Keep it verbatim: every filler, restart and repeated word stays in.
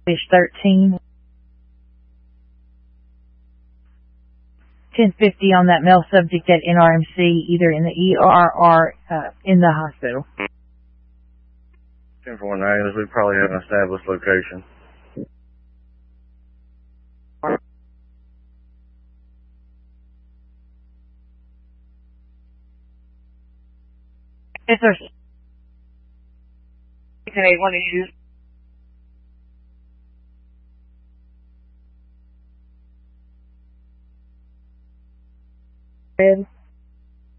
Fish thirteen. ten fifty on that male subject at N R M C, either in the E R or uh, in the hospital. ten four nine, we probably have an established location. Yes, sir. ten eight one issues. Red.